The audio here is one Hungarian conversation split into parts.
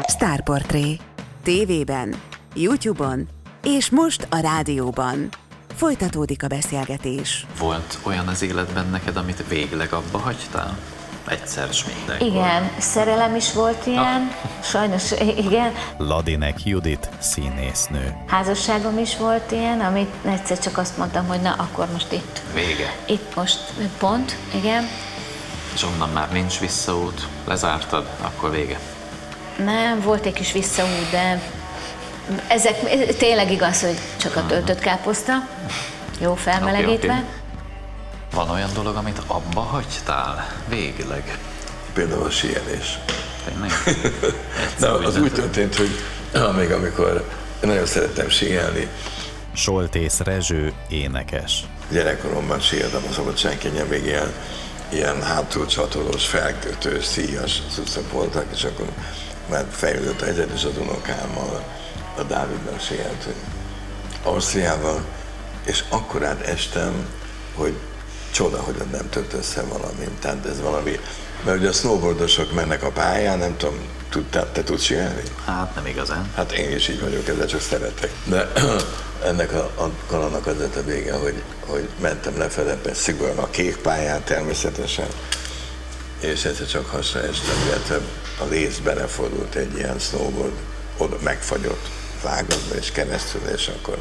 Sztárportré. TV-ben, YouTube-on és most a rádióban. Folytatódik a beszélgetés. Volt olyan az életben neked, amit végleg abba hagytál? Egyszer s mindenkor. Igen, szerelem is volt ilyen, sajnos igen. Ladinek Judit színésznő. Házasságom is volt ilyen, amit egyszer csak azt mondtam, hogy na, akkor most itt. Vége. Itt most pont, igen. És onnan már nincs visszaút, lezártad, akkor vége. Nem, volt egy kis visszaút, de ezek tényleg igaz, hogy csak a töltött káposzta, jó felmelegítve. Okay. Van olyan dolog, amit abba hagytál? Végleg? Például a síelés. Tényleg? De az úgy történt, hogy még amikor nagyon szerettem síelni. Soltész Rezső énekes. Gyerekkoromban síeltem a Szabadságkényen, még ilyen hátulcsatolós, felkötős, szíjas cuccok voltak, és akkor már fejlődött a helyzet, és az unokámmal, a Dávidnak síeltünk Ausztriával, és akkorát estem, hogy csoda, hogy nem tört össze valami. Tehát ez valami, mert ugye a snowboardosok mennek a pályán, nem tudom, te tudsz síelni? Hát nem igazán. Hát én is így vagyok, ezzel csak szeretek. De ennek a kalandnak az lett a vége, hogy mentem lefele, szigorúan a kék pályán természetesen, és egyszer csak hasra estem, illetve a léz belefordult egy ilyen snowboard, oda megfagyott vágatba és keresztül, és akkor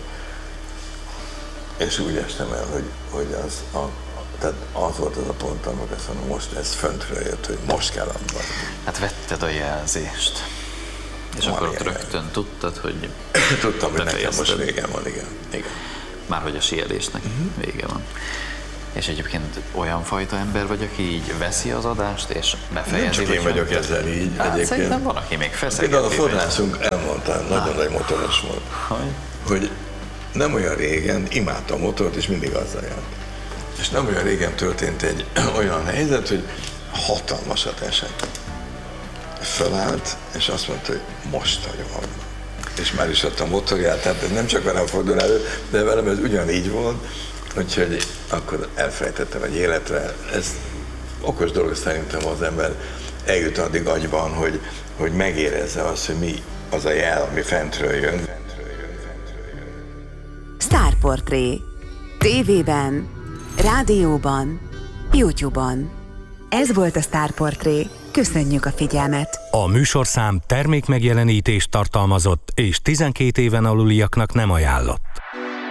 és úgy estem el, hogy tehát az volt az a pont, amikor azt mondom, most ez föntről jött, hogy most kell abban. Hát vetted a jelzést. És van akkor ott ilyen. rögtön tudtad, hogy Tudtam, hogy nekem most befejezted. végem van, igen. Márhogy a síelésnek vége van. És egyébként olyan fajta ember vagy, aki így veszi az adást, és befejezi. Nem csak én vagyok ezzel így Hát egyébként. szerintem van, aki még feszegeti. Például a fodrászunk elmondta, nagyon nagy motoros volt, hogy nem olyan régen imádta a motort, és mindig azzal járt. És nem olyan régen történt egy olyan helyzet, hogy hatalmasat esett. Fölállt, és azt mondta, hogy most hagyom abba. És már is adta a motorját, tehát ez nem csak velem fordul elő, de velem ez ugyanígy volt, úgyhogy akkor elfelejtettem egy életre. Ez okos dolog szerintem, az ember eljut addig agyban, hogy megérezze azt, hogy mi az a jel, ami fentről jön. Sztárportré. TV-ben, rádióban, YouTube-on. Ez volt a Sztárportré. Köszönjük a figyelmet! A műsorszám termékmegjelenítést tartalmazott és 12 éven aluliaknak nem ajánlott.